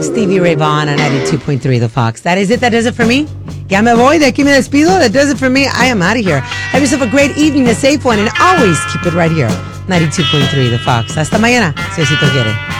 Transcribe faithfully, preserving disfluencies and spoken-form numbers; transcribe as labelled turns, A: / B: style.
A: Stevie Ray Vaughan on ninety-two point three The Fox. That is it. That does it for me. Ya me voy. De aquí me despido. That does it for me. I am out of here. Have yourself a great evening, a safe one, and always keep it right here. ninety-two point three The Fox. Hasta mañana, si Diosito quiere.